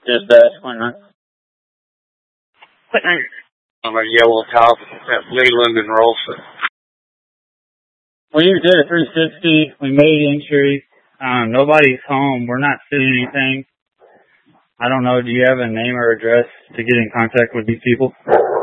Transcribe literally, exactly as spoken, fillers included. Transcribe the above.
Just that, why not? I'm a yellow top at Leland and Rolson. We did a three sixty. We made entry. Um, nobody's home. We're not seeing anything. I don't know. Do you have a name or address to get in contact with these people?